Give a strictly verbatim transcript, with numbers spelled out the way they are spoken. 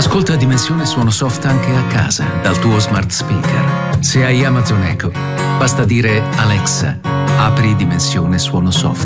Ascolta Dimensione Suono Soft anche a casa dal tuo smart speaker. Se hai Amazon Echo, basta dire Alexa, apri Dimensione Suono Soft.